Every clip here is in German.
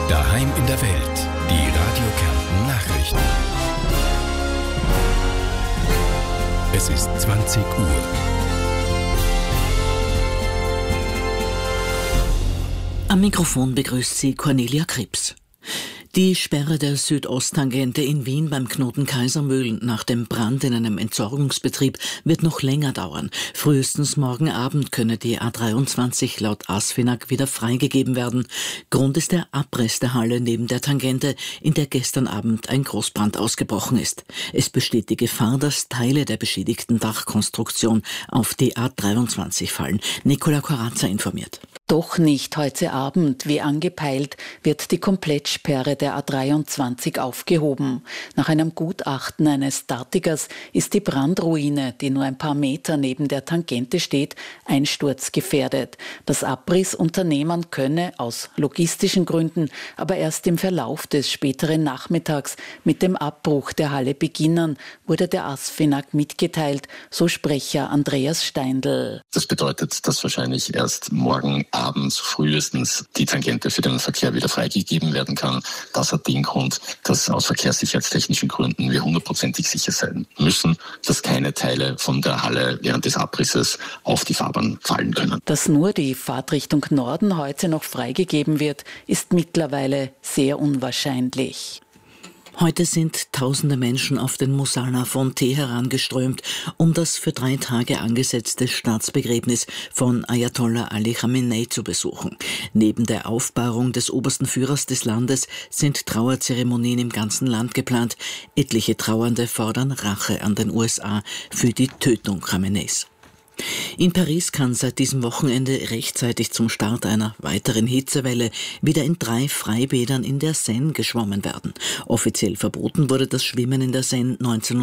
Daheim in der Welt. Die Radio Kärnten Nachrichten. Es ist 20 Uhr. Am Mikrofon begrüßt sie Cornelia Krebs. Die Sperre der Südosttangente in Wien beim Knoten Kaisermühlen nach dem Brand in einem Entsorgungsbetrieb wird noch länger dauern. Frühestens morgen Abend könne die A23 laut ASFINAG wieder freigegeben werden. Grund ist der Abriss der Halle neben der Tangente, in der gestern Abend ein Großbrand ausgebrochen ist. Es besteht die Gefahr, dass Teile der beschädigten Dachkonstruktion auf die A23 fallen. Nicola Corazza informiert. Doch nicht heute Abend, wie angepeilt, wird die Komplettsperre der A23 aufgehoben. Nach einem Gutachten eines Statikers ist die Brandruine, die nur ein paar Meter neben der Tangente steht, einsturzgefährdet. Das Abrissunternehmen könne aus logistischen Gründen aber erst im Verlauf des späteren Nachmittags mit dem Abbruch der Halle beginnen, wurde der ASFINAG mitgeteilt, so Sprecher Andreas Steindl. Das bedeutet, dass wahrscheinlich erst morgen abends frühestens die Tangente für den Verkehr wieder freigegeben werden kann. Das hat den Grund, dass aus verkehrssicherheitstechnischen Gründen wir 100%ig sicher sein müssen, dass keine Teile von der Halle während des Abrisses auf die Fahrbahn fallen können. Dass nur die Fahrtrichtung Norden heute noch freigegeben wird, ist mittlerweile sehr unwahrscheinlich. Heute sind tausende Menschen auf den Musala von Teheran geströmt, um das für 3 Tage angesetzte Staatsbegräbnis von Ayatollah Ali Khamenei zu besuchen. Neben der Aufbahrung des obersten Führers des Landes sind Trauerzeremonien im ganzen Land geplant. Etliche Trauernde fordern Rache an den USA für die Tötung Khameneis. In Paris kann seit diesem Wochenende rechtzeitig zum Start einer weiteren Hitzewelle wieder in 3 Freibädern in der Seine geschwommen werden. Offiziell verboten wurde das Schwimmen in der Seine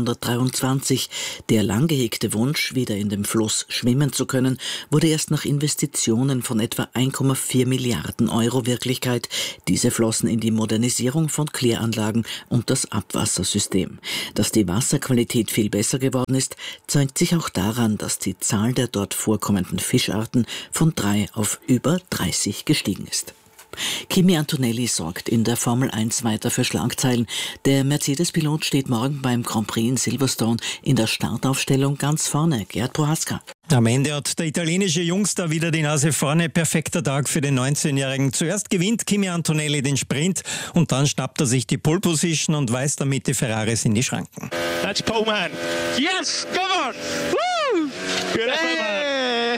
1923. Der lang gehegte Wunsch, wieder in dem Fluss schwimmen zu können, wurde erst nach Investitionen von etwa 1,4 Milliarden Euro Wirklichkeit. Diese flossen in die Modernisierung von Kläranlagen und das Abwassersystem. Dass die Wasserqualität viel besser geworden ist, zeigt sich auch daran, dass die Zahl der dort vorkommenden Fischarten von 3 auf über 30 gestiegen ist. Kimi Antonelli sorgt in der Formel 1 weiter für Schlagzeilen. Der Mercedes-Pilot steht morgen beim Grand Prix in Silverstone in der Startaufstellung ganz vorne. Gerd Prohaska. Am Ende hat der italienische Jungstar wieder die Nase vorne. Perfekter Tag für den 19-Jährigen. Zuerst gewinnt Kimi Antonelli den Sprint und dann schnappt er sich die Pole Position und weist damit die Ferraris in die Schranken. That's pole man. Yes, come on. Woo! Good hey.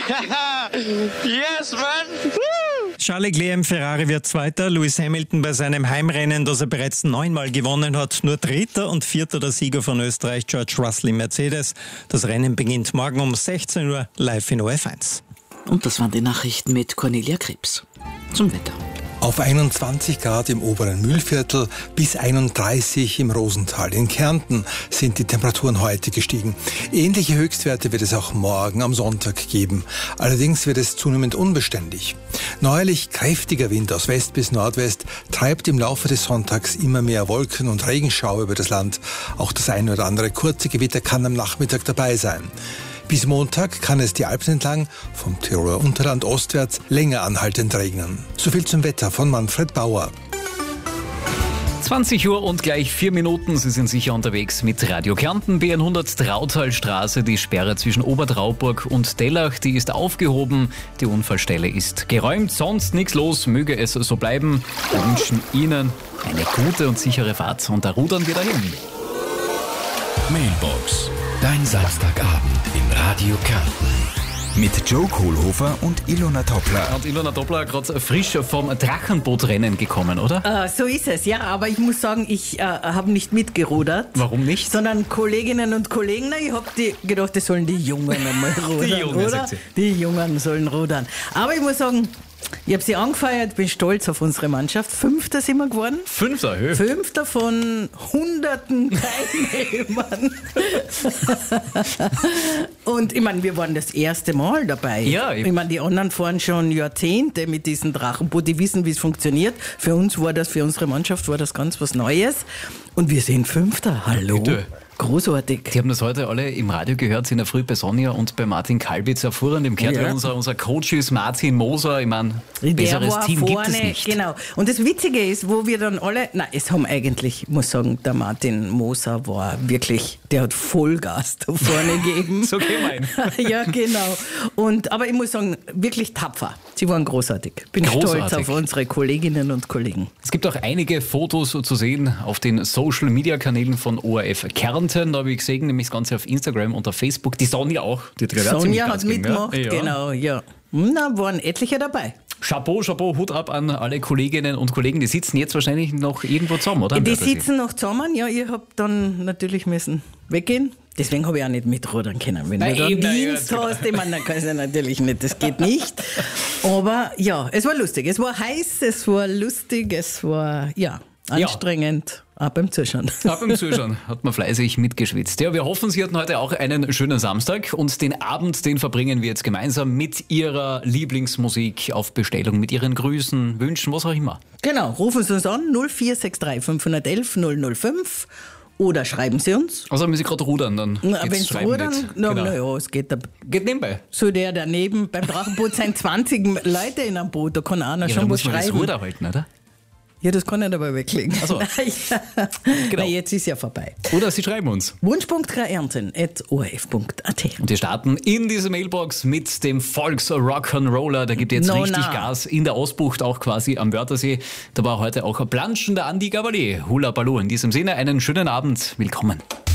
Yes, man. Woo! Charles Leclerc im Ferrari wird Zweiter, Lewis Hamilton bei seinem Heimrennen, das er bereits 9-mal gewonnen hat, nur Dritter und Vierter der Sieger von Österreich, George Russell im Mercedes. Das Rennen beginnt morgen um 16 Uhr live in ORF1. Und das waren die Nachrichten mit Cornelia Krebs. Zum Wetter. Auf 21 Grad im oberen Mühlviertel bis 31 im Rosental. In Kärnten sind die Temperaturen heute gestiegen. Ähnliche Höchstwerte wird es auch morgen am Sonntag geben. Allerdings wird es zunehmend unbeständig. Neuerlich kräftiger Wind aus West bis Nordwest treibt im Laufe des Sonntags immer mehr Wolken und Regenschauer über das Land. Auch das eine oder andere kurze Gewitter kann am Nachmittag dabei sein. Bis Montag kann es die Alpen entlang, vom Tiroler Unterland ostwärts, länger anhaltend regnen. Soviel zum Wetter von Manfred Bauer. 20 Uhr und gleich 4 Minuten. Sie sind sicher unterwegs mit Radio Kärnten. B100 Trautalstraße, die Sperre zwischen Obertrauburg und Dellach, die ist aufgehoben. Die Unfallstelle ist geräumt. Sonst nichts los. Möge es so bleiben. Wir wünschen Ihnen eine gute und sichere Fahrt. Und da rudern wir dahin. Mailbox. Dein Samstagabend in Radio Kärnten. Mit Joe Kohlhofer und Ilona Toppler. Und Ilona Toppler gerade frisch vom Drachenbootrennen gekommen, oder? So ist es, ja. Aber ich muss sagen, ich habe nicht mitgerudert. Warum nicht? Sondern Kolleginnen und Kollegen. Ich habe gedacht, das sollen die Jungen einmal rudern, die Jungen, oder? Die Jungen sollen rudern. Aber ich muss sagen, ich habe sie angefeiert, bin stolz auf unsere Mannschaft. 5. sind wir geworden. 5. 5. von Hunderten Teilnehmern. Und ich meine, wir waren das erste Mal dabei. Ja, ich meine, die anderen fahren schon Jahrzehnte mit diesen Drachenboot. Die wissen, wie es funktioniert. Für uns war das, für unsere Mannschaft war das ganz was Neues. Und wir sind 5. Hallo. Bitte. großartig. Die haben das heute alle im Radio gehört, sind in der Früh bei Sonja und bei Martin Kalbitz erfuhren. Im gehört, unser Coach ist Martin Moser. Ich meine, besseres Team vorne, gibt es nicht. Genau. Und das Witzige ist, wo wir dann alle, es haben eigentlich, ich muss sagen, der Martin Moser war wirklich, der hat Vollgas da vorne gegeben. So gemein. Ja, genau. Aber ich muss sagen, wirklich tapfer. Sie waren großartig. Bin stolz auf unsere Kolleginnen und Kollegen. Es gibt auch einige Fotos zu sehen auf den Social-Media-Kanälen von ORF Kärnten. Da habe ich gesehen, nämlich das Ganze auf Instagram und auf Facebook. Die Sonja auch. Sonja hat mitgemacht, genau, ja. Na, waren etliche dabei. Chapeau, Hut ab an alle Kolleginnen und Kollegen. Die sitzen jetzt wahrscheinlich noch irgendwo zusammen, oder? Die sitzen noch zusammen, ja. Ich habe dann natürlich müssen weggehen. Deswegen habe ich auch nicht mitrudern können. Wenn du da Dienst hast, ich meine, dann kann ich ja natürlich nicht, das geht nicht. Aber ja, es war lustig. Es war heiß, es war lustig, es war, anstrengend. Auch beim Zuschauen. Auch beim Zuschauen hat man fleißig mitgeschwitzt. Ja, wir hoffen, Sie hatten heute auch einen schönen Samstag und den Abend, den verbringen wir jetzt gemeinsam mit Ihrer Lieblingsmusik auf Bestellung, mit Ihren Grüßen, Wünschen, was auch immer. Genau, rufen Sie uns an, 0463 511 005 oder schreiben Sie uns. Also wenn Sie gerade rudern, dann wenn Sie rudern, es geht nebenbei. So der daneben, beim Drachenboot sind 20 Leute in einem Boot, da kann einer schon was schreiben. Das Ruder halten, oder? Ja, das kann ich dabei weglegen. Also, genau. Jetzt ist ja vorbei. Oder Sie schreiben uns. Wunsch.kärnten@orf.at. Und wir starten in diese Mailbox mit dem Volks-Rock'n'Roller. Der gibt jetzt richtig Gas in der Ausbucht, auch quasi am Wörthersee. Da war heute auch ein planschender Andi Gabalier. Hula Baloo. In diesem Sinne einen schönen Abend. Willkommen.